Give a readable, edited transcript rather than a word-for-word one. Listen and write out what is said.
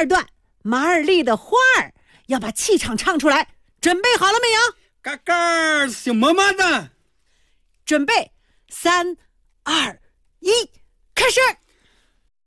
二段马尔丽的花儿，要把气场唱出来，准备好了没有？ 嘎嘎，小么么的， 准备，3、2、1，开始。